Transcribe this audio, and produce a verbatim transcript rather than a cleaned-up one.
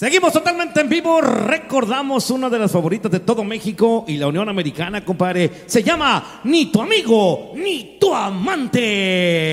Seguimos totalmente en vivo. Recordamos una de las favoritas de todo México y la Unión Americana, compadre. Se llama Ni tu amigo, ni tu amante.